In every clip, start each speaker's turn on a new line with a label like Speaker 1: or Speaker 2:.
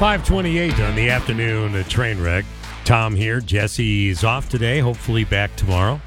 Speaker 1: 5:28 on the afternoon train wreck. Tom here. Jesse's off today. Hopefully back tomorrow.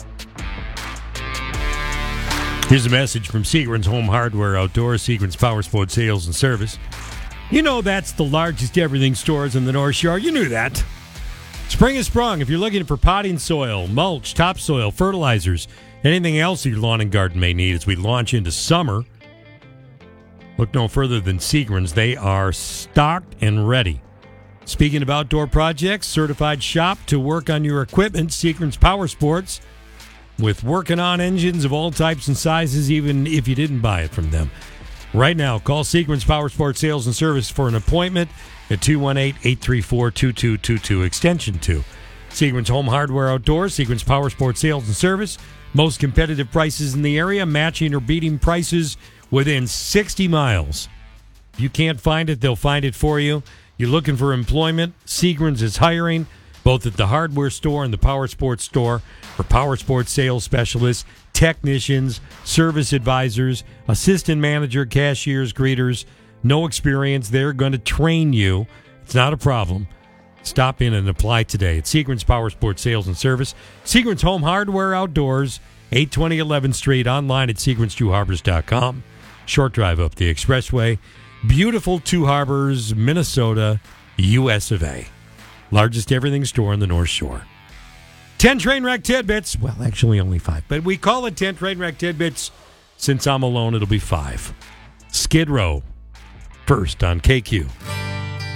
Speaker 1: Here's a message from Seagram's Home Hardware Outdoors, Seagram's Power Sports Sales and Service. You know that's the largest everything stores in the North Shore. You knew that. Spring has sprung. If you're looking for potting soil, mulch, topsoil, fertilizers, anything else your lawn and garden may need as we launch into summer, look no further than Seagram's. They are stocked and ready. Speaking of outdoor projects, certified shop to work on your equipment, Seagram's Power Sports, with working on engines of all types and sizes, even if you didn't buy it from them. Right now, call Seagram's Power Sports Sales and Service for an appointment at 218-834-2222, extension 2. Seagram's Home Hardware Outdoors, Seagram's Power Sports Sales and Service, most competitive prices in the area, matching or beating prices within 60 miles. If you can't find it, they'll find it for you. You're looking for employment, Seagram's is hiring, both at the hardware store and the power sports store, for power sports sales specialists, technicians, service advisors, assistant manager, cashiers, greeters. No experience. They're going to train you. It's not a problem. Stop in and apply today at Seagram's Power Sports Sales and Service. Seagram's Home Hardware Outdoors, 820 11th Street, online at SeagramsTwoHarbors.com. Short drive up the expressway. Beautiful Two Harbors, Minnesota, US of A. Largest everything store in the North Shore. 10 train wreck tidbits. Well, actually only 5. But we call it 10 train wreck tidbits. Since I'm alone, it'll be 5. Skid Row. First on KQ.